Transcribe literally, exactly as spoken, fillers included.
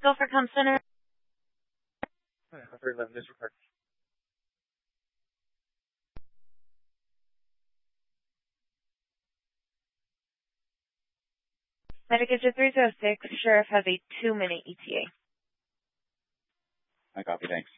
Guilford Com Center. After eleven, disregard. Medicare three oh six. Sheriff has a two-minute E T A. I copy, thanks.